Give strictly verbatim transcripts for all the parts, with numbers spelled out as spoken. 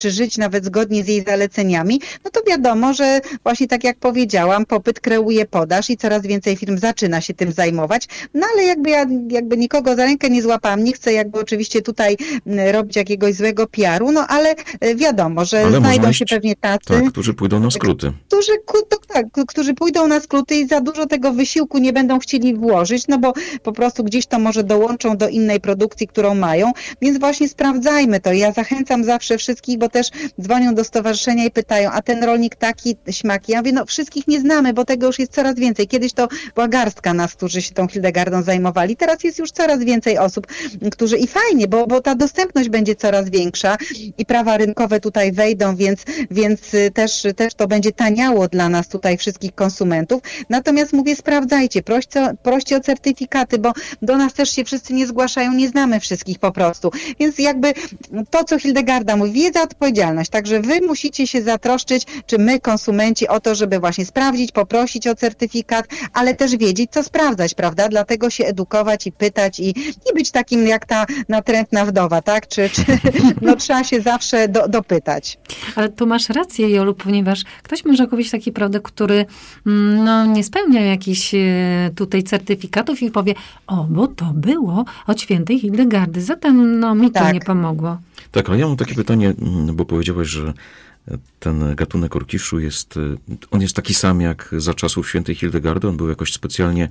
czy żyć nawet zgodnie z jej zaleceniami, no to wiadomo, że właśnie tak jak powiedziałam, popyt kreuje podaż i coraz więcej firm zaczyna się tym zajmować. No ale jakby ja jakby nikogo za rękę nie złapałam, nie chcę jakby oczywiście tutaj robić jakiegoś złego P R u, no ale wiadomo, że ale znajdą iść, się pewnie tacy, tak, którzy pójdą na skróty. Którzy, to, tak, którzy pójdą na skróty i za dużo tego wysiłku nie będą chcieli włożyć, no bo po prostu gdzieś to może dołączą do innej produkcji, którą mają, więc właśnie sprawdzajmy to. Ja zachęcam zawsze wszystkich, bo też dzwonią do stowarzyszenia i pytają, a ten rolnik taki, śmaki. Ja mówię, no wszystkich nie znamy, bo tego już jest coraz więcej. Kiedyś to była garstka nas, którzy się tą Hildegardą zajmowali. Teraz jest już coraz więcej osób, którzy i fajnie, bo, bo ta dostępność będzie coraz większa i prawa rynkowe tutaj wejdą, więc, więc też, też to będzie taniało dla nas tutaj wszystkich konsumentów. Natomiast mówię, sprawdzajcie, proście, proście o certyfikaty, bo do nas też się wszyscy nie zgłaszają, nie znamy wszystkich po prostu. Więc jakby to, co Hildegarda mówi, wiedza, odpowiedzialność. Także wy musicie się zatroszczyć, czy my, konsumenci, o to, żeby właśnie sprawdzić, poprosić o certyfikat, ale też wiedzieć, co sprawdzać, prawda? Dlatego się edukować i pytać i, i być takim jak ta natrętna wdowa, tak? Czy, czy no trzeba się zawsze do, dopytać. Ale tu masz rację, Jolu, ponieważ ktoś może kupić taki produkt, który no, nie spełnia jakichś tutaj certyfikatów i powie, o, bo to było od świętej Hildegardy, zatem no, mi tak. to nie pomogło. Tak, ale ja mam takie pytanie, bo powiedziałaś, że ten gatunek orkiszu jest, on jest taki sam jak za czasów świętej Hildegardy, on był jakoś specjalnie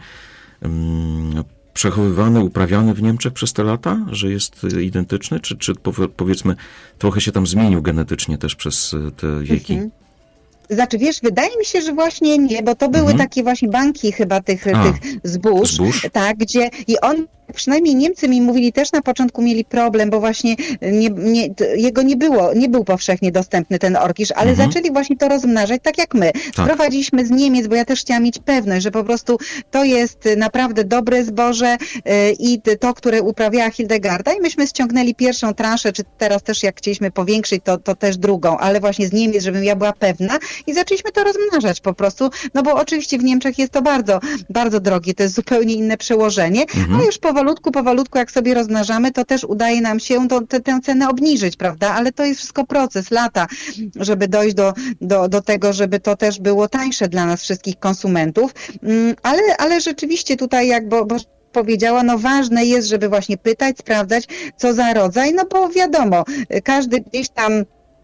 um, przechowywany, uprawiany w Niemczech przez te lata, że jest identyczny, czy, czy powiedzmy trochę się tam zmienił genetycznie też przez te wieki? Mhm. Znaczy, wiesz, wydaje mi się, że właśnie nie, bo to były mhm. takie właśnie banki chyba tych, A, tych zbóż, zbóż, tak, gdzie i on, przynajmniej Niemcy mi mówili, też na początku mieli problem, bo właśnie nie, nie, jego nie było, nie był powszechnie dostępny ten orkisz, ale mhm. zaczęli właśnie to rozmnażać tak jak my. Tak. Sprowadziliśmy z Niemiec, bo ja też chciałam mieć pewność, że po prostu to jest naprawdę dobre zboże yy, i to, które uprawiała Hildegarda i myśmy ściągnęli pierwszą transzę, czy teraz też jak chcieliśmy powiększyć, to, to też drugą, ale właśnie z Niemiec, żebym ja była pewna i zaczęliśmy to rozmnażać po prostu, no bo oczywiście w Niemczech jest to bardzo, bardzo drogie, to jest zupełnie inne przełożenie, mhm. a już powolutku, powolutku jak sobie rozmnażamy, to też udaje nam się to, te, tę cenę obniżyć, prawda, ale to jest wszystko proces, lata, żeby dojść do, do, do tego, żeby to też było tańsze dla nas wszystkich konsumentów, ale, ale rzeczywiście tutaj jak, bo, bo powiedziała, no ważne jest, żeby właśnie pytać, sprawdzać, co za rodzaj, no bo wiadomo, każdy gdzieś tam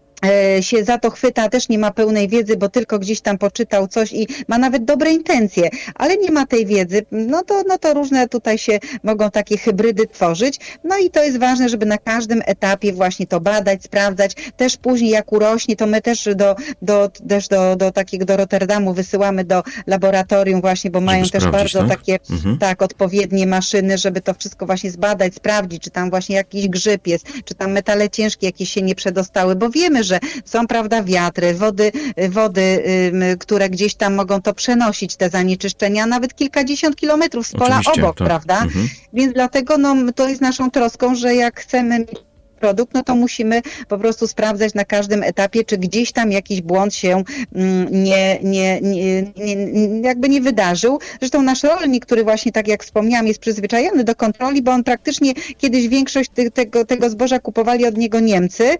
się za to chwyta, też nie ma pełnej wiedzy, bo tylko gdzieś tam poczytał coś i ma nawet dobre intencje, ale nie ma tej wiedzy, no to, no to różne tutaj się mogą takie hybrydy tworzyć, no i to jest ważne, żeby na każdym etapie właśnie to badać, sprawdzać, też później jak urośnie, to my też do, do, też do, do takiego, do Rotterdamu wysyłamy do laboratorium właśnie, bo żeby mają też bardzo tak? takie, mhm. tak, odpowiednie maszyny, żeby to wszystko właśnie zbadać, sprawdzić, czy tam właśnie jakiś grzyb jest, czy tam metale ciężkie jakieś się nie przedostały, bo wiemy, że są, prawda, wiatry, wody, wody, które gdzieś tam mogą to przenosić, te zanieczyszczenia, nawet kilkadziesiąt kilometrów z pola Oczywiście, obok, tak. prawda? Mhm. Więc dlatego no, to jest naszą troską, że jak chcemy produkt, no to musimy po prostu sprawdzać na każdym etapie, czy gdzieś tam jakiś błąd się nie, nie, nie, nie, jakby nie wydarzył. Zresztą nasz rolnik, który właśnie, tak jak wspomniałam, jest przyzwyczajony do kontroli, bo on praktycznie kiedyś większość ty, tego, tego zboża kupowali od niego Niemcy,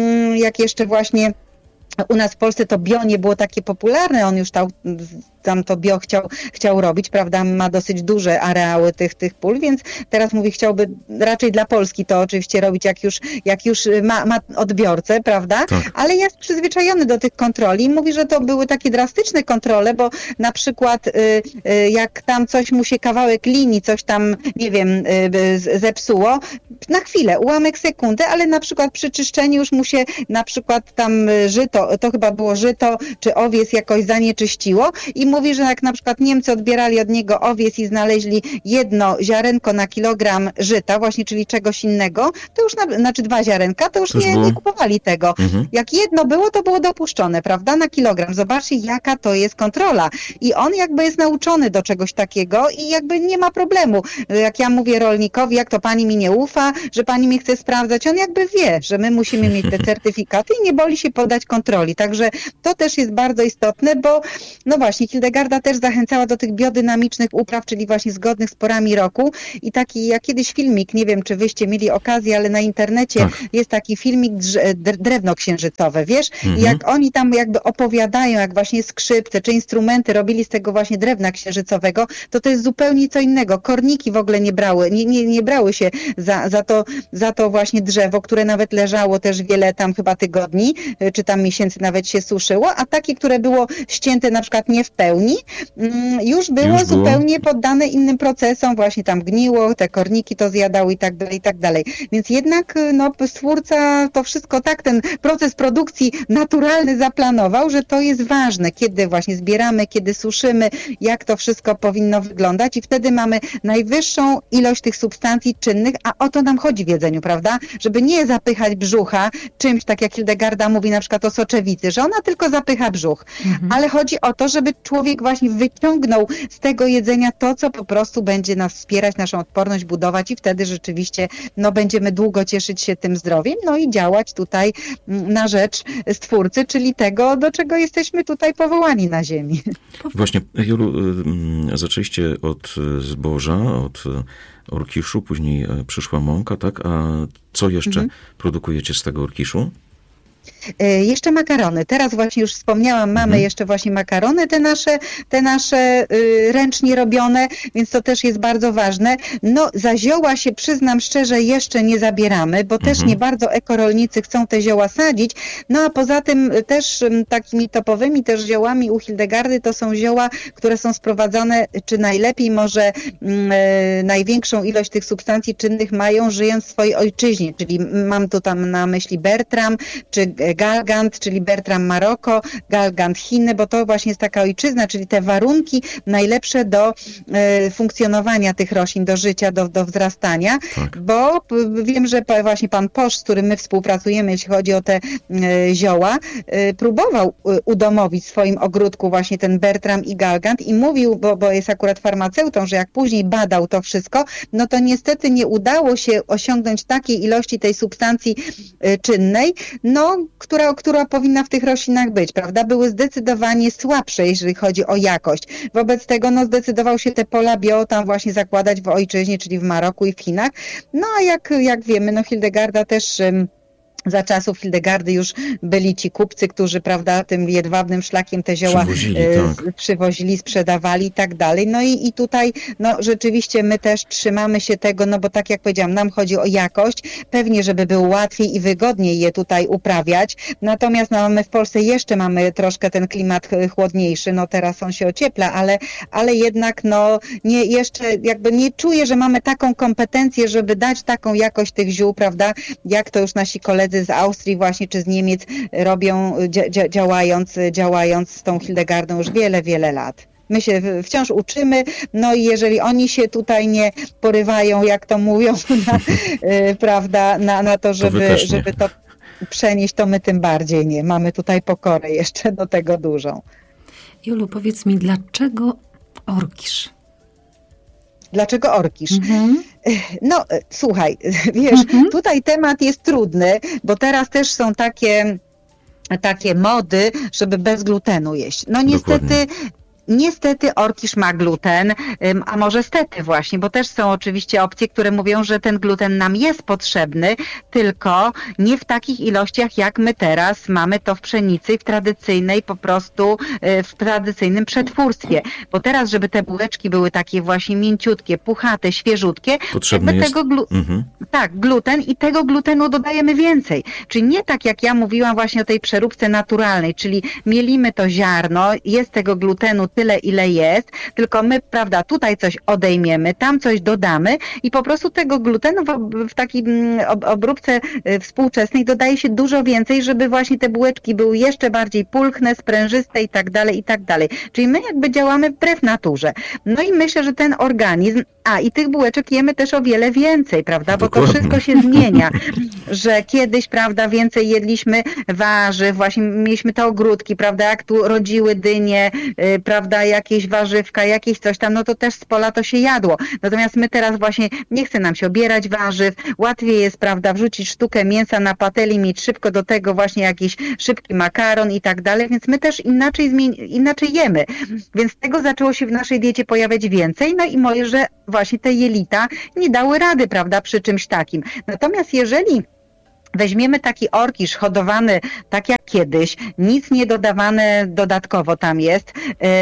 jak jeszcze właśnie u nas w Polsce to bio nie było takie popularne, on już tam, tam to bio chciał, chciał robić, prawda, ma dosyć duże areały tych, tych pól, więc teraz mówi, chciałby raczej dla Polski to oczywiście robić, jak już, jak już ma, ma odbiorcę, prawda, tak. ale jest przyzwyczajony do tych kontroli i mówi, że to były takie drastyczne kontrole, bo na przykład y, y, jak tam coś mu się kawałek linii, coś tam, nie wiem, y, zepsuło, na chwilę, ułamek sekundy, ale na przykład przy czyszczeniu już mu się na przykład tam żyto, to chyba było żyto, czy owies jakoś zanieczyściło i mówi, że jak na przykład Niemcy odbierali od niego owies i znaleźli jedno ziarenko na kilogram żyta, właśnie, czyli czegoś innego, to już, na, znaczy dwa ziarenka, to już, nie, nie kupowali tego. Mhm. Jak jedno było, to było dopuszczone, prawda, na kilogram. Zobaczcie, jaka to jest kontrola. I on jakby jest nauczony do czegoś takiego i jakby nie ma problemu. Jak ja mówię rolnikowi, jak to pani mi nie ufa, że pani mnie chce sprawdzać, on jakby wie, że my musimy mieć te certyfikaty i nie boli się podać kontroli. Także to też jest bardzo istotne, bo no właśnie, Hildegarda też zachęcała do tych biodynamicznych upraw, czyli właśnie zgodnych z porami roku i taki jak kiedyś filmik, nie wiem czy wyście mieli okazję, ale na internecie tak. jest taki filmik drewno księżycowe, wiesz, mhm. jak oni tam jakby opowiadają, jak właśnie skrzypce czy instrumenty robili z tego właśnie drewna księżycowego, to to jest zupełnie co innego. Korniki w ogóle nie brały, nie, nie, nie brały się za, za, to, za to właśnie drzewo, które nawet leżało też wiele tam chyba tygodni, czy tam miesięcy nawet się suszyło, a takie, które było ścięte na przykład nie w pełni, już było już zupełnie było. poddane innym procesom, właśnie tam gniło, te korniki to zjadały i tak dalej, i tak dalej. Więc jednak no, stwórca to wszystko tak, ten proces produkcji naturalny zaplanował, że to jest ważne, kiedy właśnie zbieramy, kiedy suszymy, jak to wszystko powinno wyglądać i wtedy mamy najwyższą ilość tych substancji czynnych, a o to nam chodzi w jedzeniu, prawda? Żeby nie zapychać brzucha czymś, tak jak Hildegarda mówi na przykład o soczewicy, że ona tylko zapycha brzuch, mhm. ale chodzi o to, żeby człowiek właśnie wyciągnął z tego jedzenia to, co po prostu będzie nas wspierać, naszą odporność budować i wtedy rzeczywiście no, będziemy długo cieszyć się tym zdrowiem, no i działać tutaj na rzecz Stwórcy, czyli tego, do czego jesteśmy tutaj powołani na ziemi. Właśnie, Jolu, zaczęliście od zboża, od orkiszu, później przyszła mąka, tak? A co jeszcze mhm. produkujecie z tego orkiszu? Jeszcze makarony. Teraz właśnie już wspomniałam, mamy mhm. jeszcze właśnie makarony, te nasze, te nasze y, ręcznie robione, więc to też jest bardzo ważne. No za zioła się przyznam szczerze jeszcze nie zabieramy, bo mhm. też nie bardzo ekorolnicy chcą te zioła sadzić. No a poza tym też m, takimi topowymi też ziołami u Hildegardy to są zioła, które są sprowadzane, czy najlepiej może m, e, największą ilość tych substancji czynnych mają żyjąc w swojej ojczyźnie, czyli mam tu tam na myśli Bertram, czy Galgant, czyli Bertram Maroko, Galgant Chiny, bo to właśnie jest taka ojczyzna, czyli te warunki najlepsze do e, funkcjonowania tych roślin, do życia, do, do wzrastania, tak. bo p- wiem, że p- właśnie pan Posz, z którym my współpracujemy, jeśli chodzi o te e, zioła, e, próbował e, udomowić w swoim ogródku właśnie ten Bertram i Galgant i mówił, bo, bo jest akurat farmaceutą, że jak później badał to wszystko, no to niestety nie udało się osiągnąć takiej ilości tej substancji e, czynnej, no która, która powinna w tych roślinach być, prawda? Były zdecydowanie słabsze, jeżeli chodzi o jakość. Wobec tego no, zdecydował się te pola bio tam właśnie zakładać w ojczyźnie, czyli w Maroku i w Chinach. No a jak, jak wiemy, no Hildegarda też... Za czasów Hildegardy już byli ci kupcy, którzy, prawda, tym jedwabnym szlakiem te zioła przywozili, e, tak. przywozili sprzedawali i tak dalej. No i, i tutaj, no rzeczywiście my też trzymamy się tego, no bo tak jak powiedziałam, nam chodzi o jakość. Pewnie, żeby było łatwiej i wygodniej je tutaj uprawiać. Natomiast no, my w Polsce jeszcze mamy troszkę ten klimat chłodniejszy, no teraz on się ociepla, ale, ale jednak no nie, jeszcze jakby nie czuję, że mamy taką kompetencję, żeby dać taką jakość tych ziół, prawda, jak to już nasi koledzy z Austrii właśnie, czy z Niemiec robią, dzia- działając, działając z tą Hildegardą już wiele, wiele lat. My się wciąż uczymy, no i jeżeli oni się tutaj nie porywają, jak to mówią, na, prawda, na, na to, żeby to, żeby to przenieść, to my tym bardziej nie. Mamy tutaj pokorę jeszcze do tego dużą. Jolu, powiedz mi, dlaczego orkisz? Dlaczego orkisz? Mhm. No, słuchaj, wiesz, mhm. tutaj temat jest trudny, bo teraz też są takie, takie mody, żeby bez glutenu jeść. No niestety... Dokładnie. Niestety orkisz ma gluten, a może stety właśnie, bo też są oczywiście opcje, które mówią, że ten gluten nam jest potrzebny, tylko nie w takich ilościach, jak my teraz mamy to w pszenicy i w tradycyjnej po prostu, w tradycyjnym przetwórstwie. Bo teraz, żeby te bułeczki były takie właśnie mięciutkie, puchate, świeżutkie, potrzebny jest... tego glu... mhm. tak, gluten i tego glutenu dodajemy więcej. Czyli nie tak, jak ja mówiłam właśnie o tej przeróbce naturalnej, czyli mielimy to ziarno, jest tego glutenu tyle, ile jest, tylko my, prawda, tutaj coś odejmiemy, tam coś dodamy i po prostu tego glutenu w, w takiej ob, obróbce współczesnej dodaje się dużo więcej, żeby właśnie te bułeczki były jeszcze bardziej pulchne, sprężyste i tak dalej, i tak dalej. Czyli my jakby działamy wbrew naturze. No i myślę, że ten organizm A, i tych bułeczek jemy też o wiele więcej, prawda? Bo Dokładnie. to wszystko się zmienia, że kiedyś, prawda, więcej jedliśmy warzyw, właśnie mieliśmy te ogródki, prawda, jak tu rodziły dynie, yy, prawda, jakieś warzywka, jakieś coś tam, no to też z pola to się jadło. Natomiast my teraz właśnie nie chce nam się obierać warzyw, łatwiej jest, prawda, wrzucić sztukę mięsa na patelni, mieć szybko do tego właśnie jakiś szybki makaron i tak dalej, więc my też inaczej, zmieni- inaczej jemy. Więc tego zaczęło się w naszej diecie pojawiać więcej, no i moje, że właśnie te jelita nie dały rady, prawda, przy czymś takim. Natomiast jeżeli weźmiemy taki orkisz hodowany tak jak kiedyś, nic nie dodawane dodatkowo tam jest,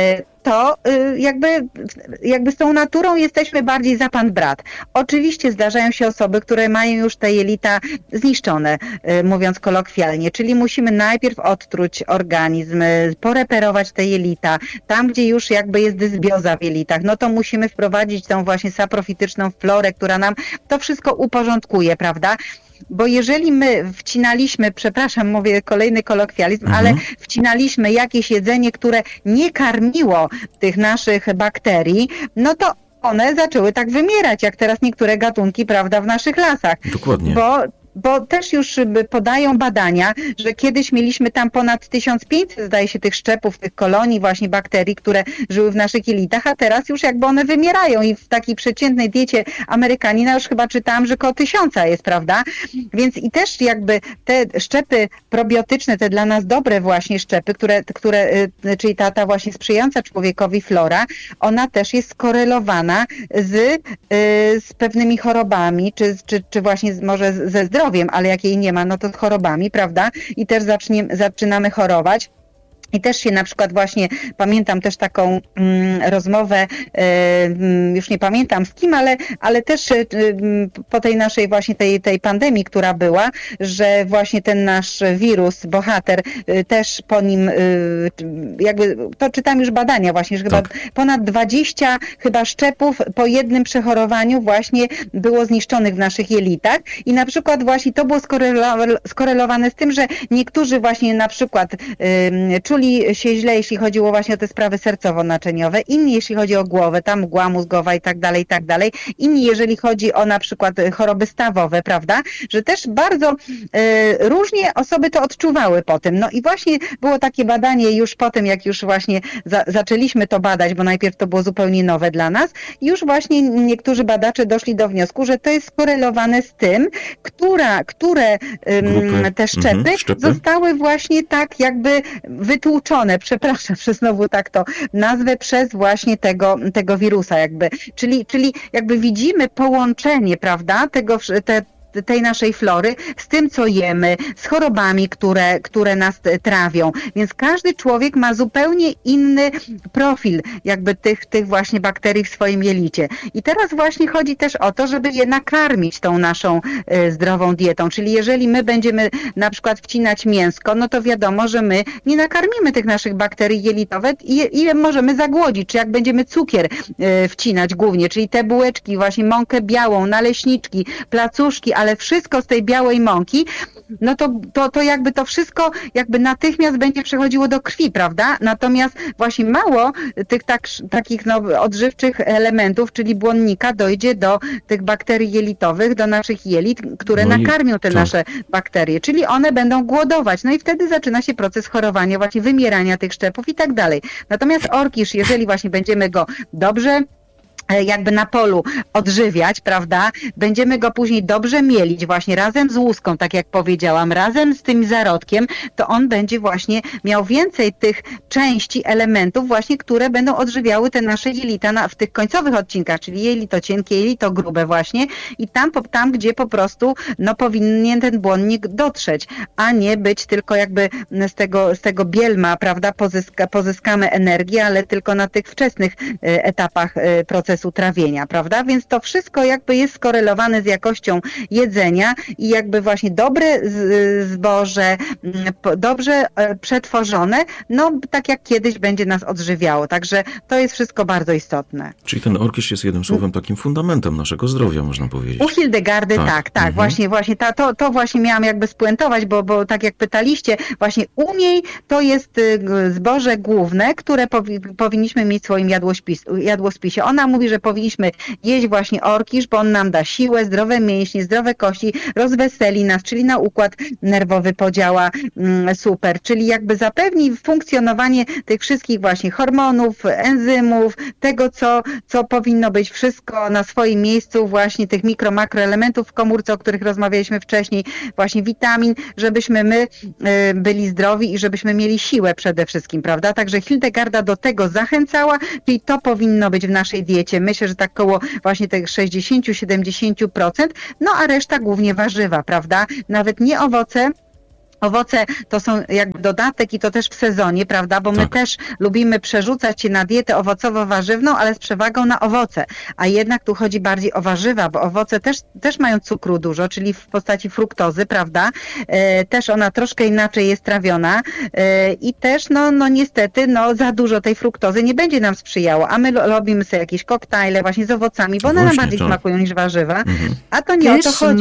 to jakby, jakby z tą naturą jesteśmy bardziej za pan brat. Oczywiście zdarzają się osoby, które mają już te jelita zniszczone, mówiąc kolokwialnie, czyli musimy najpierw odtruć organizm, poreperować te jelita. Tam, gdzie już jakby jest dysbioza w jelitach, no to musimy wprowadzić tą właśnie saprofityczną florę, która nam to wszystko uporządkuje, prawda? Bo jeżeli my wcinaliśmy, przepraszam, mówię kolejny kolokwializm, mhm. ale wcinaliśmy jakieś jedzenie, które nie karmiło tych naszych bakterii, no to one zaczęły tak wymierać, jak teraz niektóre gatunki, prawda, w naszych lasach. Dokładnie. Bo Bo też już podają badania, że kiedyś mieliśmy tam ponad tysiąc pięćset, zdaje się, tych szczepów, tych kolonii właśnie bakterii, które żyły w naszych jelitach, a teraz już jakby one wymierają i w takiej przeciętnej diecie Amerykanina już chyba czytałam, że koło tysiąca jest, prawda? Więc i też jakby te szczepy probiotyczne, te dla nas dobre właśnie szczepy, które, które czyli ta, ta właśnie sprzyjająca człowiekowi flora, ona też jest skorelowana z, z pewnymi chorobami, czy, czy, czy właśnie może ze zdrowiem, ale jak jej nie ma, no to z chorobami, prawda? I też zacznie, zaczynamy chorować. I też się na przykład właśnie, pamiętam też taką mm, rozmowę, y, już nie pamiętam z kim, ale, ale też y, po tej naszej właśnie tej, tej pandemii, która była, że właśnie ten nasz wirus, bohater, y, też po nim, y, jakby, to czytam już badania właśnie, że chyba tak. ponad dwadzieścia chyba szczepów po jednym przechorowaniu właśnie było zniszczonych w naszych jelitach i na przykład właśnie to było skorelo- skorelowane z tym, że niektórzy właśnie na przykład y, czuli się źle, jeśli chodziło właśnie o te sprawy sercowo-naczyniowe, inni jeśli chodzi o głowę, tam mgła mózgowa i tak dalej, i tak dalej, inni jeżeli chodzi o na przykład choroby stawowe, prawda, że też bardzo y, różnie osoby to odczuwały po tym. No i właśnie było takie badanie już po tym, jak już właśnie za, zaczęliśmy to badać, bo najpierw to było zupełnie nowe dla nas, już właśnie niektórzy badacze doszli do wniosku, że to jest skorelowane z tym, która, które ym, te szczepy, mhm, szczepy zostały właśnie tak jakby wytłumaczone Tłuczone, przepraszam, że znowu tak to nazwę, przez właśnie tego, tego wirusa jakby, czyli, czyli jakby widzimy połączenie, prawda, tego, te, tej naszej flory z tym, co jemy, z chorobami, które, które nas trawią. Więc każdy człowiek ma zupełnie inny profil jakby tych, tych właśnie bakterii w swoim jelicie. I teraz właśnie chodzi też o to, żeby je nakarmić tą naszą y, zdrową dietą. Czyli jeżeli my będziemy na przykład wcinać mięsko, no to wiadomo, że my nie nakarmimy tych naszych bakterii jelitowych i, i możemy zagłodzić. Czy jak będziemy cukier y, wcinać głównie, czyli te bułeczki, właśnie mąkę białą, naleśniczki, placuszki, ale wszystko z tej białej mąki, no to, to, to jakby to wszystko jakby natychmiast będzie przechodziło do krwi, prawda? Natomiast właśnie mało tych tak, takich no, odżywczych elementów, czyli błonnika, dojdzie do tych bakterii jelitowych, do naszych jelit, które no nakarmią te tak. nasze bakterie, czyli one będą głodować. No i wtedy zaczyna się proces chorowania, właśnie wymierania tych szczepów i tak dalej. Natomiast orkisz, jeżeli właśnie będziemy go dobrze jakby na polu odżywiać, prawda, będziemy go później dobrze mielić właśnie razem z łuską, tak jak powiedziałam, razem z tym zarodkiem, to on będzie właśnie miał więcej tych części, elementów właśnie, które będą odżywiały te nasze jelita na, w tych końcowych odcinkach, czyli jelito cienkie, jelito grube właśnie i tam, tam gdzie po prostu no, powinien ten błonnik dotrzeć, a nie być tylko jakby z tego, z tego bielma, prawda, pozyska, pozyskamy energię, ale tylko na tych wczesnych e, etapach e, procesu trawienia, prawda? Więc to wszystko jakby jest skorelowane z jakością jedzenia i jakby właśnie dobre zboże, dobrze przetworzone, no tak jak kiedyś będzie nas odżywiało. Także to jest wszystko bardzo istotne. Czyli ten orkisz jest jednym słowem takim fundamentem naszego zdrowia, można powiedzieć. U Hildegardy tak, tak, tak. Mhm. Właśnie, właśnie ta, to, to właśnie miałam jakby spuentować, bo, bo tak jak pytaliście, właśnie u niej to jest zboże główne, które powi- powinniśmy mieć w swoim jadłospis- jadłospisie. Ona mówi, mówi, że powinniśmy jeść właśnie orkisz, bo on nam da siłę, zdrowe mięśnie, zdrowe kości, rozweseli nas, czyli na układ nerwowy podziała mm, super, czyli jakby zapewni funkcjonowanie tych wszystkich właśnie hormonów, enzymów, tego, co, co powinno być wszystko na swoim miejscu, właśnie tych mikro, makroelementów w komórce, o których rozmawialiśmy wcześniej, właśnie witamin, żebyśmy my y, byli zdrowi i żebyśmy mieli siłę przede wszystkim, prawda? Także Hildegarda do tego zachęcała, czyli to powinno być w naszej diecie. Myślę, że tak koło właśnie tych sześćdziesiąt do siedemdziesięciu procent, no a reszta głównie warzywa, prawda? Nawet nie owoce. Owoce to są jakby dodatek i to też w sezonie, prawda, bo my tak. też lubimy przerzucać się na dietę owocowo-warzywną, ale z przewagą na owoce, a jednak tu chodzi bardziej o warzywa, bo owoce też, też mają cukru dużo, czyli w postaci fruktozy, prawda, e, też ona troszkę inaczej jest trawiona e, i też no, no niestety no za dużo tej fruktozy nie będzie nam sprzyjało, a my robimy sobie jakieś koktajle właśnie z owocami, bo one nam bardziej to. smakują niż warzywa, mhm. a to nie Pyszne. o to chodzi.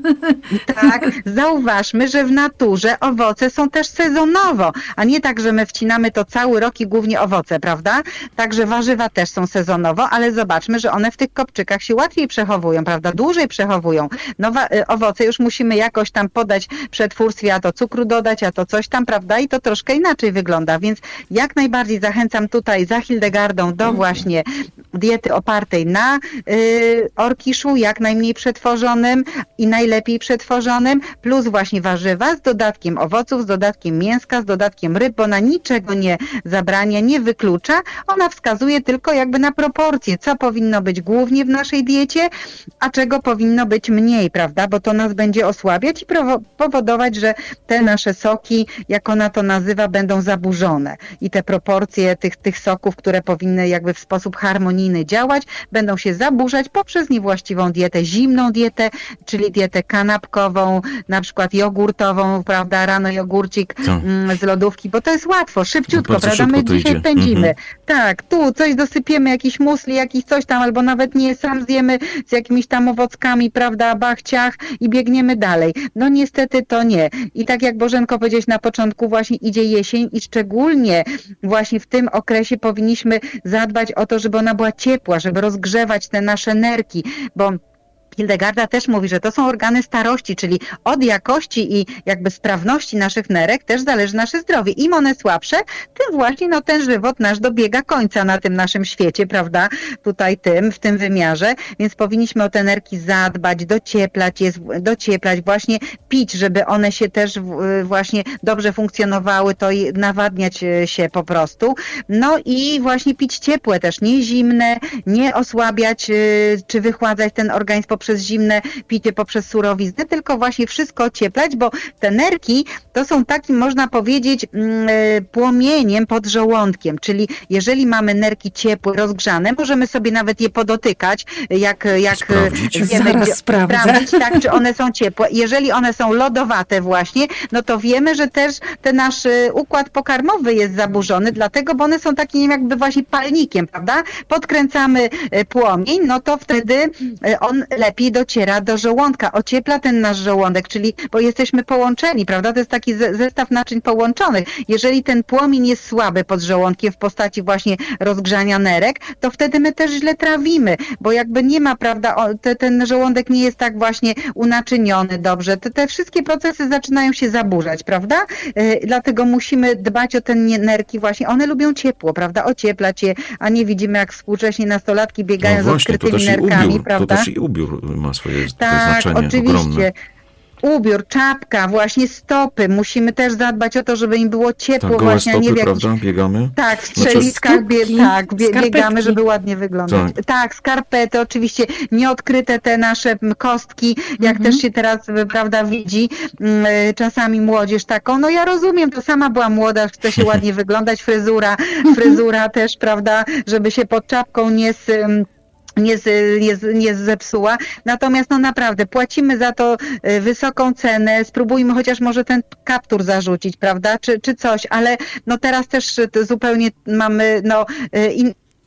Tak, zauważmy, że w naturze że owoce są też sezonowo, a nie tak, że my wcinamy to cały rok i głównie owoce, prawda? Także warzywa też są sezonowo, ale zobaczmy, że one w tych kopczykach się łatwiej przechowują, prawda? Dłużej przechowują. No owoce już musimy jakoś tam podać przetwórstwie, a to cukru dodać, a to coś tam, prawda? I to troszkę inaczej wygląda, więc jak najbardziej zachęcam tutaj za Hildegardą do właśnie diety opartej na y, orkiszu, jak najmniej przetworzonym i najlepiej przetworzonym, plus właśnie warzywa z dodatkiem owoców, z dodatkiem mięska, z dodatkiem ryb, bo ona niczego nie zabrania, nie wyklucza. Ona wskazuje tylko jakby na proporcje, co powinno być głównie w naszej diecie, a czego powinno być mniej, prawda? Bo to nas będzie osłabiać i powodować, że te nasze soki, jak ona to nazywa, będą zaburzone. I te proporcje tych, tych soków, które powinny jakby w sposób harmonijny działać, będą się zaburzać poprzez niewłaściwą dietę, zimną dietę, czyli dietę kanapkową, na przykład jogurtową, prawda, rano jogurcik mm, z lodówki, bo to jest łatwo, szybciutko, no prawda, my dzisiaj idzie. pędzimy. Mhm. Tak, tu coś dosypiemy, jakiś musli, jakiś coś tam, albo nawet nie, sam zjemy z jakimiś tam owockami, prawda, bachciach i biegniemy dalej. No niestety to nie. I tak jak Bożenko powiedziałeś na początku, właśnie idzie jesień i szczególnie właśnie w tym okresie powinniśmy zadbać o to, żeby ona była ciepła, żeby rozgrzewać te nasze nerki, bo Hildegarda też mówi, że to są organy starości, czyli od jakości i jakby sprawności naszych nerek też zależy nasze zdrowie. Im one słabsze, tym właśnie no, ten żywot nasz dobiega końca na tym naszym świecie, prawda? Tutaj tym, w tym wymiarze, więc powinniśmy o te nerki zadbać, docieplać je, docieplać, właśnie pić, żeby one się też właśnie dobrze funkcjonowały, to nawadniać się po prostu. No i właśnie pić ciepłe też, nie zimne, nie osłabiać czy wychładzać ten organizm poprzez przez zimne picie, poprzez surowiznę, tylko właśnie wszystko ocieplać, bo te nerki to są takim, można powiedzieć, płomieniem pod żołądkiem, czyli jeżeli mamy nerki ciepłe, rozgrzane, możemy sobie nawet je podotykać, jak, jak wiemy, gdzie, sprawdzić, tak, czy one są ciepłe. Jeżeli one są lodowate właśnie, no to wiemy, że też ten nasz układ pokarmowy jest zaburzony, dlatego, bo one są takim jakby właśnie palnikiem, prawda? Podkręcamy płomień, no to wtedy on lepiej dociera do żołądka, ociepla ten nasz żołądek, czyli, bo jesteśmy połączeni, prawda? To jest taki zestaw naczyń połączonych. Jeżeli ten płomień jest słaby pod żołądkiem w postaci właśnie rozgrzania nerek, to wtedy my też źle trawimy, bo jakby nie ma, prawda, te, ten żołądek nie jest tak właśnie unaczyniony dobrze. Te, te wszystkie procesy zaczynają się zaburzać, prawda? Yy, dlatego musimy dbać o te nerki właśnie. One lubią ciepło, prawda? Ocieplać je, a nie widzimy, jak współcześnie nastolatki biegają no właśnie, z odkrytymi nerkami, ubiór, prawda? To też i ubiór ma swoje tak, znaczenie oczywiście. ogromne. Ubiór, czapka, właśnie stopy. Musimy też zadbać o to, żeby im było ciepło. Tak, właśnie, stopy, nie w prawda? Biegamy? Tak, w strzeliskach bie, tak, bie, biegamy, żeby ładnie wyglądać. Tak. tak, skarpety, oczywiście nieodkryte te nasze kostki, jak mhm. też się teraz, prawda, widzi czasami młodzież taką. No ja rozumiem, to sama była młoda, chce się ładnie wyglądać, fryzura, fryzura też, prawda, żeby się pod czapką nie z... Nie, z, nie, z, nie zepsuła. Natomiast no naprawdę płacimy za to wysoką cenę, spróbujmy chociaż może ten kaptur zarzucić, prawda, czy, czy coś, ale no teraz też zupełnie mamy no in,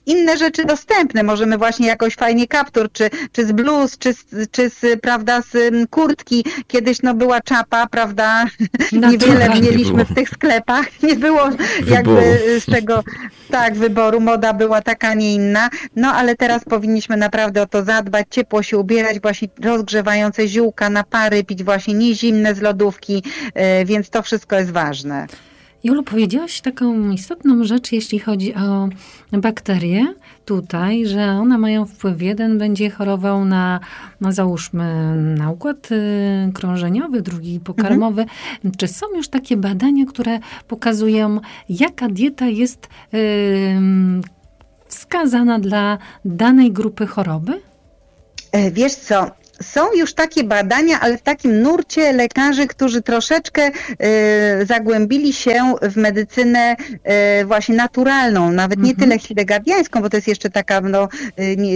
inne rzeczy dostępne. Możemy właśnie jakoś fajnie kaptur, czy, czy z bluz, czy, czy z, prawda, z kurtki. Kiedyś no była czapa, prawda, niewiele mieliśmy w tych sklepach. Nie było jakby z czego, tak, wyboru. Moda była taka, a nie inna. No ale teraz powinniśmy naprawdę o to zadbać, ciepło się ubierać, właśnie rozgrzewające ziółka, napary pić, właśnie nie zimne z lodówki, więc to wszystko jest ważne. Jolu, powiedziałaś taką istotną rzecz, jeśli chodzi o bakterie tutaj, że one mają wpływ. Jeden będzie chorował na, no załóżmy, na układ y, krążeniowy, drugi pokarmowy. Mhm. Czy są już takie badania, które pokazują, jaka dieta jest y, wskazana dla danej grupy choroby? Wiesz co? Są już takie badania, ale w takim nurcie lekarzy, którzy troszeczkę y, zagłębili się w medycynę y, właśnie naturalną, nawet nie mm-hmm. tyle hildegardiańską, bo to jest jeszcze taka, no, y, nie,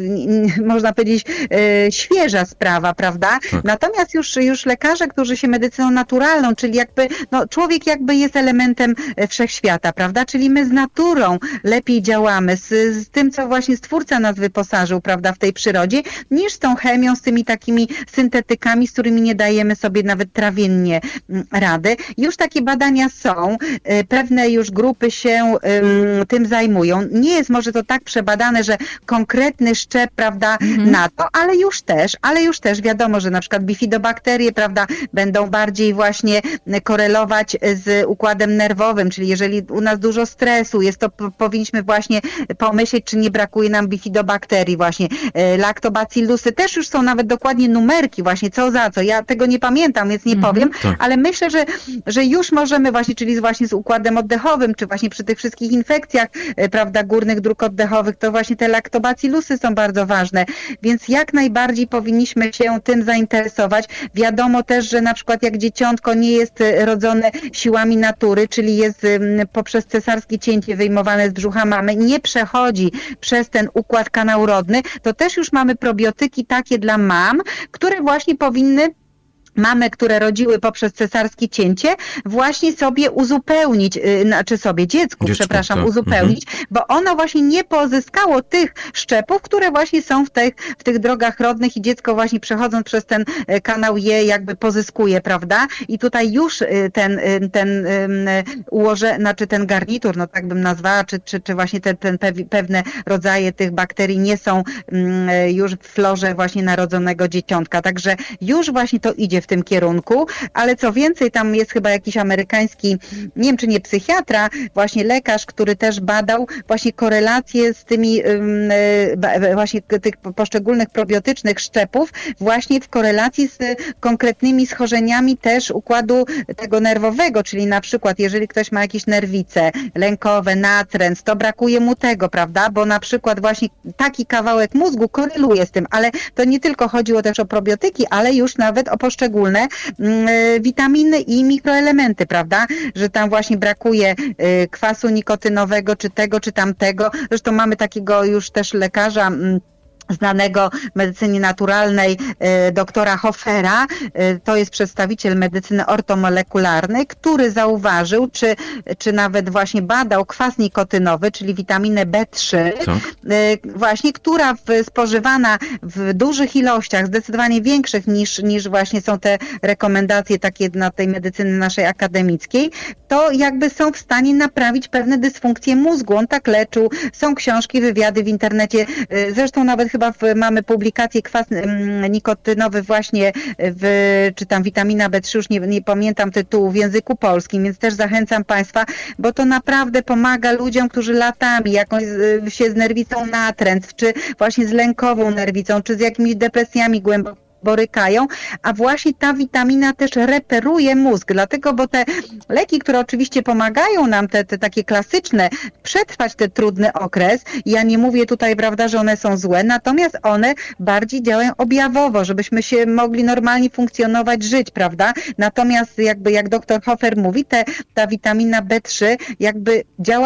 y, można powiedzieć, y, świeża sprawa, prawda? Tak. Natomiast już, już lekarze, którzy się medycyną naturalną, czyli jakby, no, człowiek jakby jest elementem wszechświata, prawda? Czyli my z naturą lepiej działamy, z, z tym, co właśnie Stwórca nas wyposażył, prawda, w tej przyrodzie, niż z tą chemią, z tymi takimi syntetykami, z którymi nie dajemy sobie nawet trawiennie rady. Już takie badania są, pewne już grupy się um, tym zajmują. Nie jest może to tak przebadane, że konkretny szczep, prawda, mhm. na to, ale już też, ale już też wiadomo, że na przykład bifidobakterie, prawda, będą bardziej właśnie korelować z układem nerwowym, czyli jeżeli u nas dużo stresu jest, to p- powinniśmy właśnie pomyśleć, czy nie brakuje nam bifidobakterii właśnie. Laktobacillusy też już są nawet dokładnie numerki właśnie co za co. Ja tego nie pamiętam, więc nie powiem, mm-hmm, tak. ale myślę, że, że już możemy właśnie, czyli właśnie z układem oddechowym, czy właśnie przy tych wszystkich infekcjach, prawda, górnych dróg oddechowych, to właśnie te laktobacillusy są bardzo ważne, więc jak najbardziej powinniśmy się tym zainteresować. Wiadomo też, że na przykład jak dzieciątko nie jest rodzone siłami natury, czyli jest poprzez cesarskie cięcie wyjmowane z brzucha mamy, nie przechodzi przez ten układ kanał rodny, to też już mamy probiotyki takie dla mam, które właśnie powinny mamy, które rodziły poprzez cesarskie cięcie, właśnie sobie uzupełnić, yy, znaczy sobie, dziecku, dziecku przepraszam, tak. uzupełnić, mhm. bo ono właśnie nie pozyskało tych szczepów, które właśnie są w tych, w tych drogach rodnych i dziecko właśnie przechodząc przez ten kanał je jakby pozyskuje, prawda? I tutaj już ten, ten ułoże, znaczy ten garnitur, no tak bym nazwała, czy, czy, czy właśnie ten, ten pewne rodzaje tych bakterii nie są już w florze właśnie narodzonego dzieciątka. Także już właśnie to idzie w tym kierunku, ale co więcej, tam jest chyba jakiś amerykański, nie wiem czy nie psychiatra, właśnie lekarz, który też badał właśnie korelacje z tymi właśnie tych poszczególnych probiotycznych szczepów, właśnie w korelacji z konkretnymi schorzeniami też układu tego nerwowego, czyli na przykład jeżeli ktoś ma jakieś nerwice lękowe, natręt, to brakuje mu tego, prawda, bo na przykład właśnie taki kawałek mózgu koreluje z tym, ale to nie tylko chodziło też o probiotyki, ale już nawet o poszczególne witaminy i mikroelementy, prawda? Że tam właśnie brakuje kwasu nikotynowego, czy tego, czy tamtego. Zresztą mamy takiego już też lekarza znanego w medycynie naturalnej e, doktora Hoffera, e, to jest przedstawiciel medycyny ortomolekularnej, który zauważył, czy, czy nawet właśnie badał kwas nikotynowy, czyli witaminę B trzy, tak. e, właśnie, która w, spożywana w dużych ilościach, zdecydowanie większych niż, niż właśnie są te rekomendacje takie na tej medycyny naszej akademickiej, to jakby są w stanie naprawić pewne dysfunkcje mózgu. On tak leczył, są książki, wywiady w internecie, e, zresztą nawet chyba W, mamy publikację kwas nikotynowy właśnie, w, czy tam witamina B trzy, już nie, nie pamiętam tytułu w języku polskim, więc też zachęcam Państwa, bo to naprawdę pomaga ludziom, którzy latami jakąś się z nerwicą natręt, czy właśnie z lękową nerwicą, czy z jakimiś depresjami głęboko borykają, a właśnie ta witamina też reperuje mózg, dlatego, bo te leki, które oczywiście pomagają nam, te, te takie klasyczne, przetrwać ten trudny okres, ja nie mówię tutaj, prawda, że one są złe, natomiast one bardziej działają objawowo, żebyśmy się mogli normalnie funkcjonować, żyć, prawda, natomiast jakby jak doktor Hofer mówi, te, ta witamina B trzy jakby działa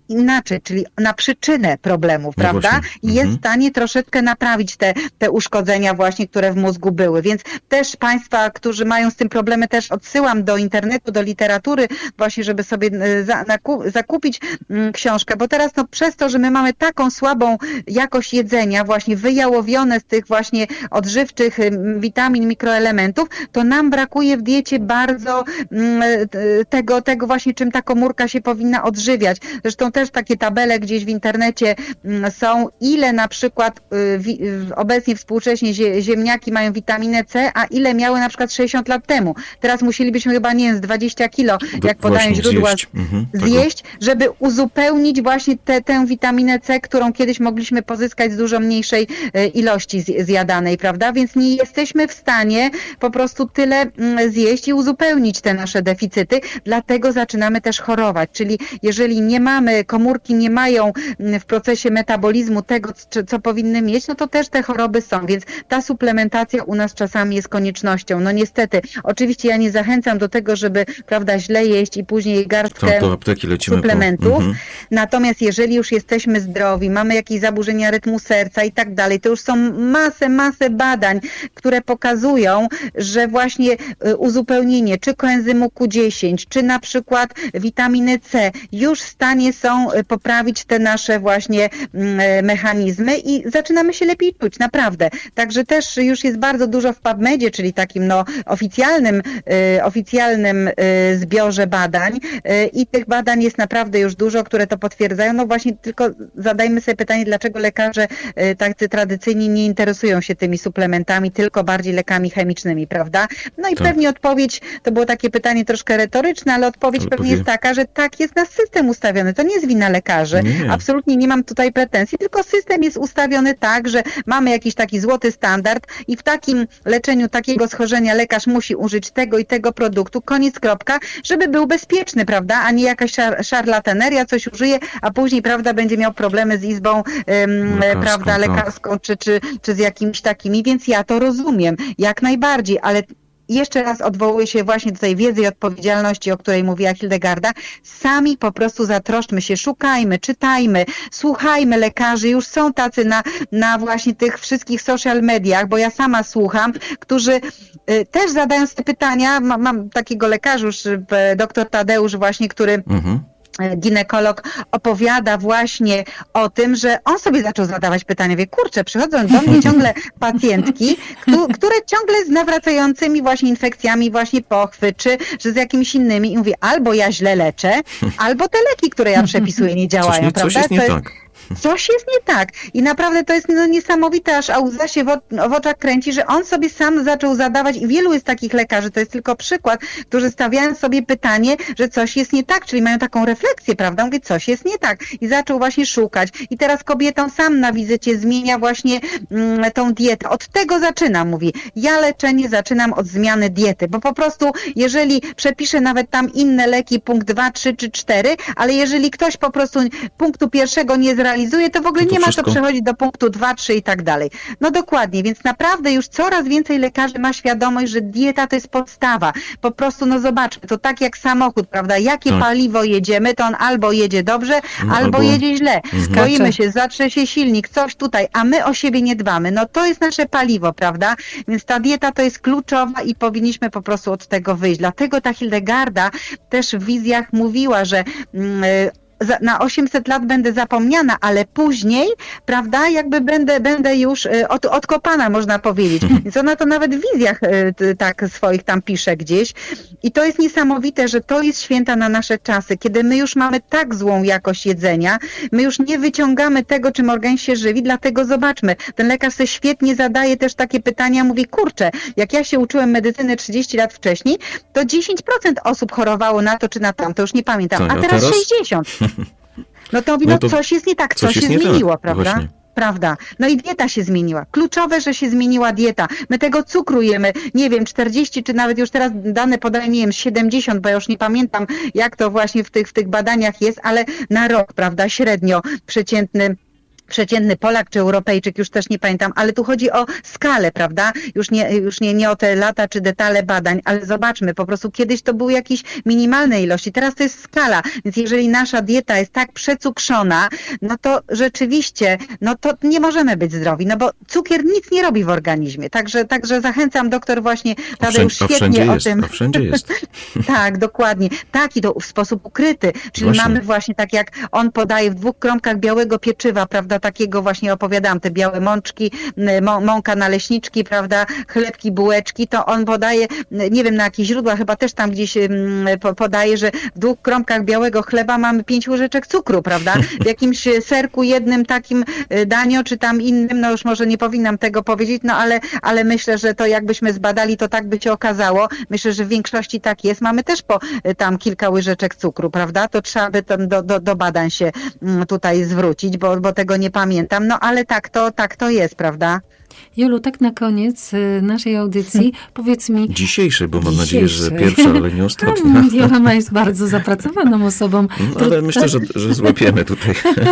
inaczej, czyli na przyczynę problemów, No prawda? właśnie. I jest Mhm. w stanie troszeczkę naprawić te, te uszkodzenia właśnie, które w mózgu były. Więc też Państwa, którzy mają z tym problemy, też odsyłam do internetu, do literatury, właśnie żeby sobie za, naku, zakupić mm, książkę, bo teraz no przez to, że my mamy taką słabą jakość jedzenia, właśnie wyjałowione z tych właśnie odżywczych mm, witamin, mikroelementów, to nam brakuje w diecie bardzo mm, tego, tego właśnie, czym ta komórka się powinna odżywiać. Zresztą też takie tabele gdzieś w internecie mm, są, ile na przykład y, wi, y, obecnie współcześnie zie, ziemniaki mają witaminę C, a ile miały na przykład sześćdziesiąt lat temu. Teraz musielibyśmy chyba, nie wiem, z dwadzieścia kilo, Do- jak podają właśnie, źródła, zjeść. Mhm, tego. zjeść, żeby uzupełnić właśnie te, tę witaminę C, którą kiedyś mogliśmy pozyskać z dużo mniejszej e, ilości z- zjadanej, prawda? Więc nie jesteśmy w stanie po prostu tyle mm, zjeść i uzupełnić te nasze deficyty, dlatego zaczynamy też chorować, czyli jeżeli nie mamy, komórki nie mają mm, w procesie metabolizmu tego, co, co powinny mieć, no to też te choroby są, więc ta suplementacja u nas czasami jest koniecznością. No niestety, oczywiście ja nie zachęcam do tego, żeby, prawda, źle jeść i później garstkę To do apteki lecimy. suplementów. Po, mhm. Natomiast jeżeli już jesteśmy zdrowi, mamy jakieś zaburzenia rytmu serca i tak dalej, to już są masę, masę badań, które pokazują, że właśnie y, uzupełnienie czy koenzymu Q dziesięć, czy na przykład witaminy C już w stanie są y, poprawić te nasze właśnie y, mechanizmy i zaczynamy się lepiej czuć, naprawdę. Także też już jest bardzo dużo w PubMedzie, czyli takim no oficjalnym, y, oficjalnym y, zbiorze badań y, i tych badań jest naprawdę już dużo, które to potwierdzają. No właśnie tylko zadajmy sobie pytanie, dlaczego lekarze y, tacy tradycyjni nie interesują się tymi suplementami, tylko bardziej lekami chemicznymi, prawda? No i Tak. pewnie odpowiedź, to było takie pytanie troszkę retoryczne, ale odpowiedź Ale pewnie powie- jest taka, że tak jest nasz system ustawiony. To nie jest wina lekarzy. Nie, nie. Absolutnie nie mam tutaj pretensji, tylko system jest ustawiony tak, że mamy jakiś taki złoty standard i w takim leczeniu takiego schorzenia lekarz musi użyć tego i tego produktu, koniec, kropka, żeby był bezpieczny, prawda, a nie jakaś szar szarlataneria, coś użyje, a później, prawda, będzie miał problemy z izbą, ym, Lekarską, prawda, tak. lekarską, czy, czy, czy z jakimiś takimi, więc ja to rozumiem, jak najbardziej, ale jeszcze raz odwołuję się właśnie do tej wiedzy i odpowiedzialności, o której mówiła Hildegarda. Sami po prostu zatroszczmy się, szukajmy, czytajmy, słuchajmy lekarzy. Już są tacy na, na właśnie tych wszystkich social mediach, bo ja sama słucham, którzy y, też zadają sobie pytania. Ma, mam takiego lekarza już, y, doktor Tadeusz właśnie, który Mhm. ginekolog opowiada właśnie o tym, że on sobie zaczął zadawać pytania, wie, kurczę, przychodzą do mnie ciągle pacjentki, któ- które ciągle z nawracającymi właśnie infekcjami właśnie pochwy, czy że z jakimiś innymi i mówię, albo ja źle leczę, albo te leki, które ja przepisuję, nie działają, Coś, nie, coś prawda? jest nie To tak. Coś jest nie tak. I naprawdę to jest no, niesamowite, aż a łza się w, o- w oczach kręci, że on sobie sam zaczął zadawać i wielu jest takich lekarzy, to jest tylko przykład, którzy stawiają sobie pytanie, że coś jest nie tak, czyli mają taką refleksję, prawda? Mówię, coś jest nie tak. I zaczął właśnie szukać. I teraz kobietom sam na wizycie zmienia właśnie mm, tą dietę. Od tego zaczynam, mówi. Ja leczenie zaczynam od zmiany diety, bo po prostu jeżeli przepiszę nawet tam inne leki, punkt dwa, trzy czy cztery, ale jeżeli ktoś po prostu punktu pierwszego nie zrealizuje, to w ogóle To to nie ma co wszystko. przechodzić do punktu dwa, trzy i tak dalej. No dokładnie, więc naprawdę już coraz więcej lekarzy ma świadomość, że dieta to jest podstawa. Po prostu, no zobaczmy, to tak jak samochód, prawda? Jakie Tak. paliwo jedziemy, to on albo jedzie dobrze, No, albo, albo- jedzie źle. Mhm. Boimy się, zatrze się silnik, coś tutaj, a my o siebie nie dbamy. No to jest nasze paliwo, prawda? Więc ta dieta to jest kluczowa i powinniśmy po prostu od tego wyjść. Dlatego ta Hildegarda też w wizjach mówiła, że mm, za- na osiemset lat będę zapomniana, ale później, prawda, jakby będę, będę już y, od, odkopana, można powiedzieć. Więc ona to nawet w wizjach y, t- tak swoich tam pisze gdzieś. I to jest niesamowite, że to jest święta na nasze czasy, kiedy my już mamy tak złą jakość jedzenia, my już nie wyciągamy tego, czym organizm się żywi, dlatego zobaczmy, ten lekarz sobie świetnie zadaje też takie pytania, mówi, kurczę, jak ja się uczyłem medycyny trzydzieści lat wcześniej, to dziesięć procent osób chorowało na to czy na tamto, już nie pamiętam, Tak, a a teraz teraz? sześćdziesiąt. No to mówi, No no to coś jest nie tak, coś coś, jest się nie tak, zmieniło, prawda? właśnie. Prawda. No i dieta się zmieniła. Kluczowe, że się zmieniła dieta. My tego cukru jemy, nie wiem, czterdzieści, czy nawet już teraz dane podaję, nie wiem, siedemdziesiąt, bo ja już nie pamiętam, jak to właśnie w tych, w tych badaniach jest, ale na rok, prawda, średnio przeciętny przeciętny Polak czy Europejczyk, już też nie pamiętam, ale tu chodzi o skalę, prawda? Już nie, już nie, nie o te lata czy detale badań, ale zobaczmy, po prostu kiedyś to były jakieś minimalne ilości, teraz to jest skala, więc jeżeli nasza dieta jest tak przecukrzona, no to rzeczywiście, no to nie możemy być zdrowi, no bo cukier nic nie robi w organizmie, także, także zachęcam, doktor właśnie Tadeusz świetnie o tym. A wszędzie jest. Tak, dokładnie. Tak, i to w sposób ukryty, czyli właśnie. Mamy właśnie tak jak on podaje w dwóch kromkach białego pieczywa, prawda, takiego właśnie opowiadałam, te białe mączki, mąka naleśniczki, prawda, chlebki, bułeczki, to on podaje, nie wiem na jakich źródłach, chyba też tam gdzieś podaje, że w dwóch kromkach białego chleba mamy pięć łyżeczek cukru, prawda, w jakimś serku jednym takim danio, czy tam innym, no już może nie powinnam tego powiedzieć, no ale, ale myślę, że to jakbyśmy zbadali, to tak by się okazało. Myślę, że w większości tak jest. Mamy też po tam kilka łyżeczek cukru, prawda, to trzeba by tam do, do, do badań się tutaj zwrócić, bo, bo tego nie pamiętam, no ale tak to, tak to jest, prawda? Jolu, tak na koniec naszej audycji powiedz mi... Dzisiejszy, bo mam dzisiejszy. nadzieję, że pierwsza, ale nie ostatnia. Jola jest bardzo zapracowaną osobą. No, ale myślę, że, że złapiemy tutaj.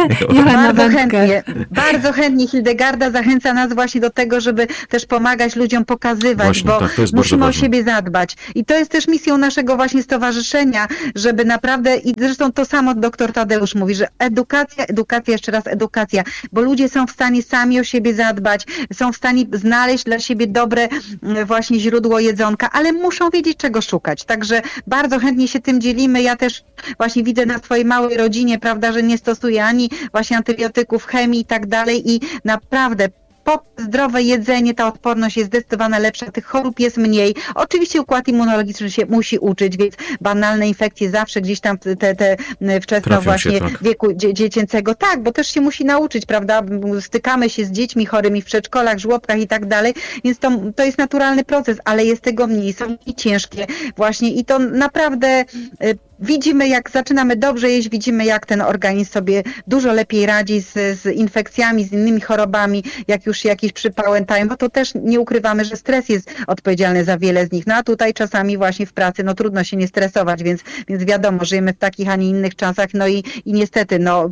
Bardzo chętnie, bardzo chętnie Hildegarda zachęca nas właśnie do tego, żeby też pomagać ludziom pokazywać, właśnie, bo tak, musimy o siebie zadbać. I to jest też misją naszego właśnie stowarzyszenia, żeby naprawdę, i zresztą to samo doktor Tadeusz mówi, że edukacja, edukacja, jeszcze raz edukacja, bo ludzie są w stanie sami o siebie zadbać, są w stanie znaleźć dla siebie dobre właśnie źródło jedzonka, ale muszą wiedzieć, czego szukać. Także bardzo chętnie się tym dzielimy. Ja też właśnie widzę na swojej małej rodzinie, prawda, że nie stosuję ani właśnie antybiotyków, chemii i tak dalej i naprawdę po zdrowe jedzenie ta odporność jest zdecydowanie lepsza, tych chorób jest mniej. Oczywiście układ immunologiczny się musi uczyć, więc banalne infekcje zawsze gdzieś tam te, te wczesno Trafią właśnie się, tak. wieku dzie- dziecięcego. Tak, bo też się musi nauczyć, prawda? Stykamy się z dziećmi chorymi w przedszkolach, żłobkach i tak dalej, więc to, to jest naturalny proces, ale jest tego mniej, są i ciężkie właśnie i to naprawdę... Y- Widzimy, jak zaczynamy dobrze jeść, widzimy, jak ten organizm sobie dużo lepiej radzi z, z infekcjami, z innymi chorobami, jak już się jakieś przypałętają, bo to też nie ukrywamy, że stres jest odpowiedzialny za wiele z nich. No a tutaj czasami właśnie w pracy, no trudno się nie stresować, więc, więc wiadomo, żyjemy w takich, a nie innych czasach, no i, i niestety, no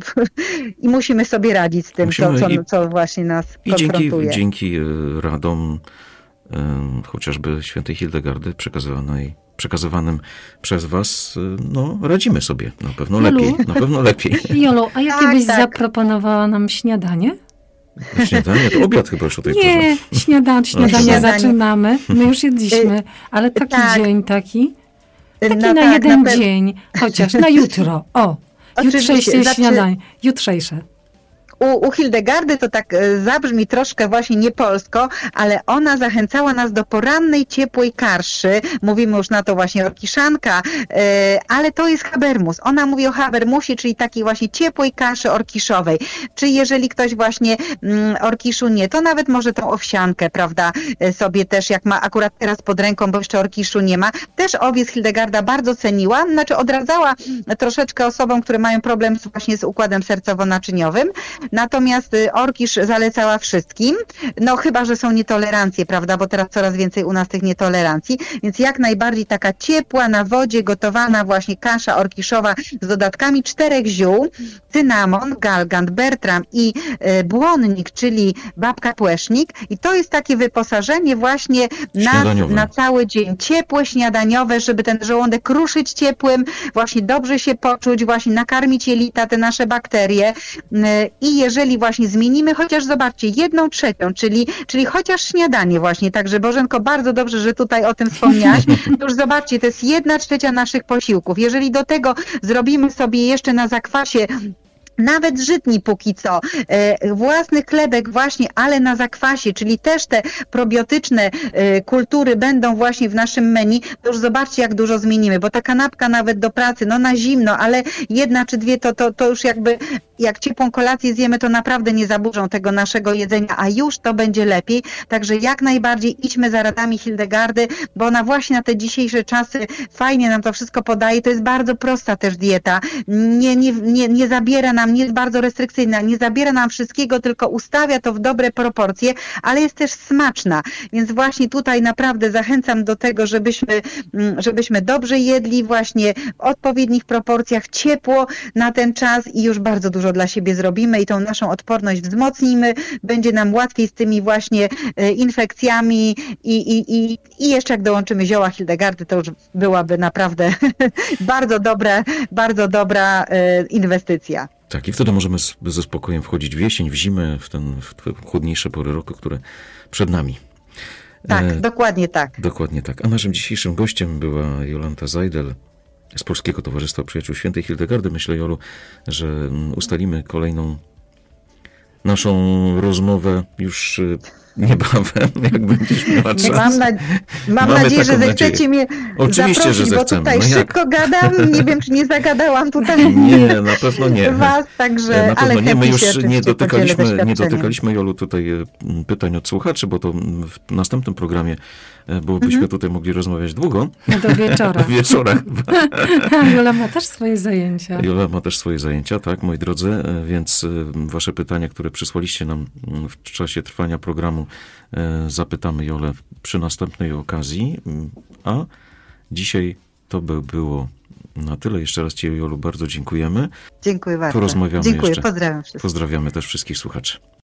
i musimy sobie radzić z tym, co, co, co właśnie nas i konfrontuje. I dzięki, dzięki radom y, chociażby świętej Hildegardy przekazywanej przekazywanym przez was, no radzimy sobie. Na pewno Jolu. lepiej. Na pewno lepiej. Jolu, a jakie tak, byś tak. zaproponowała nam śniadanie? Śniadanie? To obiad chyba już o tej Nie, porze. śniadanie, śniadanie Śniadanie. zaczynamy. My już jedliśmy, ale taki tak. dzień taki. Taki No na tak, jeden na pe- dzień, chociaż na jutro. O, Oczywiście, jutrzejsze znaczy- śniadanie. Jutrzejsze. U, u Hildegardy to tak e, zabrzmi troszkę właśnie niepolsko, ale ona zachęcała nas do porannej, ciepłej karszy. Mówimy już na to właśnie orkiszanka, e, ale to jest habermus. Ona mówi o habermusie, czyli takiej właśnie ciepłej kaszy orkiszowej. Czy jeżeli ktoś właśnie mm, orkiszu nie, to nawet może tą owsiankę, prawda, e, sobie też, jak ma akurat teraz pod ręką, bo jeszcze orkiszu nie ma. Też owiec Hildegarda bardzo ceniła, znaczy odradzała troszeczkę osobom, które mają problem z, właśnie z układem sercowo-naczyniowym. Natomiast orkisz zalecała wszystkim, no chyba, że są nietolerancje, prawda, bo teraz coraz więcej u nas tych nietolerancji, więc jak najbardziej taka ciepła, na wodzie gotowana właśnie kasza orkiszowa z dodatkami czterech ziół, cynamon, galgant, bertram i y, błonnik, czyli babka płesznik i to jest takie wyposażenie właśnie na, na cały dzień, ciepłe, śniadaniowe, żeby ten żołądek ruszyć ciepłym, właśnie dobrze się poczuć, właśnie nakarmić jelita, te nasze bakterie y, i jeżeli właśnie zmienimy chociaż, zobaczcie, jedną trzecią, czyli, czyli chociaż śniadanie właśnie, także Bożenko, bardzo dobrze, że tutaj o tym wspomniałaś, to już zobaczcie, to jest jedna trzecia naszych posiłków. Jeżeli do tego zrobimy sobie jeszcze na zakwasie nawet żytni póki co, e, własny chlebek właśnie, ale na zakwasie, czyli też te probiotyczne e, kultury będą właśnie w naszym menu, to już zobaczcie, jak dużo zmienimy, bo ta kanapka nawet do pracy, no na zimno, ale jedna czy dwie, to, to, to już jakby, jak ciepłą kolację zjemy, to naprawdę nie zaburzą tego naszego jedzenia, a już to będzie lepiej, także jak najbardziej idźmy za radami Hildegardy, bo ona właśnie na te dzisiejsze czasy fajnie nam to wszystko podaje, to jest bardzo prosta też dieta, nie, nie, nie, nie zabiera nam nam, nie jest bardzo restrykcyjna, nie zabiera nam wszystkiego, tylko ustawia to w dobre proporcje, ale jest też smaczna. Więc właśnie tutaj naprawdę zachęcam do tego, żebyśmy, żebyśmy dobrze jedli, właśnie w odpowiednich proporcjach, ciepło na ten czas i już bardzo dużo dla siebie zrobimy i tą naszą odporność wzmocnimy. Będzie nam łatwiej z tymi właśnie infekcjami i, i, i, i jeszcze jak dołączymy zioła Hildegardy, to już byłaby naprawdę bardzo dobra, bardzo dobra inwestycja. Tak, i wtedy możemy ze spokojem wchodzić w jesień, w zimę, w ten w te chłodniejsze pory roku, które przed nami. Tak, e, dokładnie tak. Dokładnie tak. A naszym dzisiejszym gościem była Jolanta Zajdel z Polskiego Towarzystwa Przyjaciół Świętej Hildegardy. Myślę, Jolu, że ustalimy kolejną naszą rozmowę już niebawem, jak będziesz miała czas. Mam, na, mam nadzieję, że zechcecie mnie Oczywiście, zaprosić, że bo tutaj no szybko gadam. Nie wiem, czy nie zagadałam tutaj nie, na pewno nie. was, także, na pewno ale nie. My już nie dotykaliśmy, nie dotykaliśmy, Jolu, tutaj pytań od słuchaczy, bo to w następnym programie, bo byśmy mm-hmm. tutaj mogli rozmawiać długo. No do wieczora. Do wieczora. Jola ma też swoje zajęcia. Jola ma też swoje zajęcia, tak, moi drodzy, więc wasze pytania, które przysłaliście nam w czasie trwania programu, zapytamy Jolę przy następnej okazji. A dzisiaj to by było na tyle. Jeszcze raz ci, Jolu, bardzo dziękujemy. Dziękuję bardzo. Porozmawiamy Dziękuję, jeszcze. pozdrawiam wszystkich. Pozdrawiamy też wszystkich słuchaczy.